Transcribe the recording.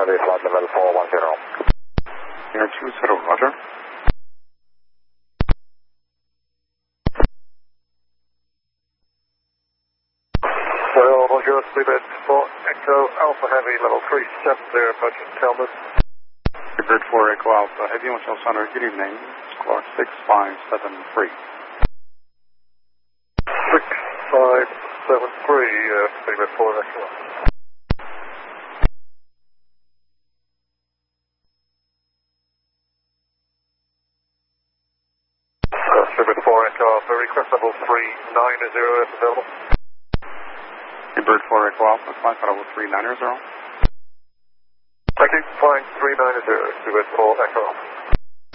Charlie, flight level 410. Air 20, roger. Well, Roger, Seabird for Echo Alpha Heavy, level 370, approaching Talbot. Seabird for Echo Alpha Heavy, Hotel Center, good evening. Squawk 6573. 6573, Seabird for Echo Alpha. Seabird for Echo Alpha, request level 390 is available. Seabird for Echo Alpha, flight level 390. Thank you, flying 390, Seabird for Echo Alpha.